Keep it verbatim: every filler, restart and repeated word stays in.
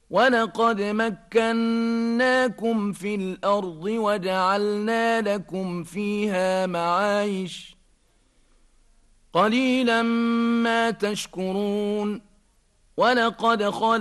ولقد مكناكم في الأرض وجعلنا لكم فيها معايش قليلا ما تشكرون ولقد خلقنا